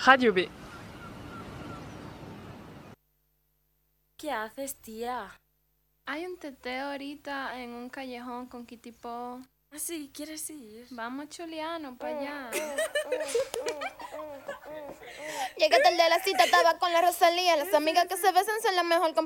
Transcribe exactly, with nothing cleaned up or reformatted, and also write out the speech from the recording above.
Radio B. ¿Qué haces, tía? Hay un teteo ahorita en un callejón con Kitipo. ¿Ah, sí? ¿Quieres ir? Vamos, Chuliano, para allá. Llegué tarde a la cita, estaba con la Rosalía. Las amigas que se besan son la mejor compañía.